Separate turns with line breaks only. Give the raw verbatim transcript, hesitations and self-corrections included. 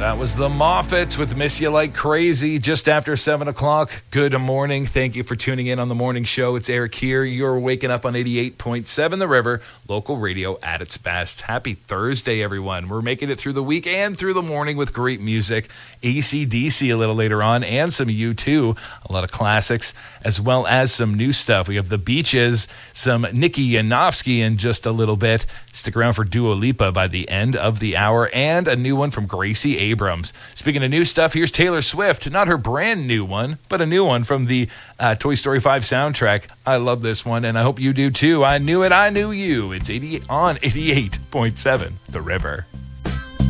That was the Moffats with Miss You Like Crazy just after seven o'clock. Good morning. Thank you for tuning in on the morning show. It's Eric here. You're waking up on eighty-eight point seven The River, local radio at its best. Happy Thursday, everyone. We're making it through the week and through the morning with great music. A C D C a little later on and some U two, a lot of classics, as well as some new stuff. We have The Beaches, some Nikki Yanofsky in just a little bit. Stick around for Dua Lipa by the end of the hour, and a new one from Gracie Abrams. Speaking of new stuff, here's Taylor Swift. Not her brand new one, but a new one from the uh, Toy Story five soundtrack. I love this one, and I hope you do too. I knew it, I knew you. It's eighty on eighty-eight point seven The River.